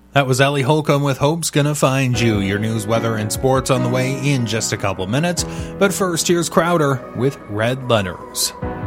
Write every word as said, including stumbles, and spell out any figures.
That was Ellie Holcomb with Hope's Gonna Find You. Your news, weather, and sports on the way in just a couple minutes. But first, here's Crowder with Red Letters.